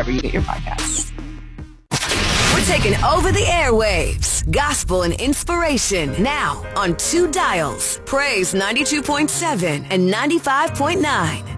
wherever you get your podcasts. We're taking over the airwaves. Gospel and inspiration now on 2 dials. Praise 92.7 and 95.9.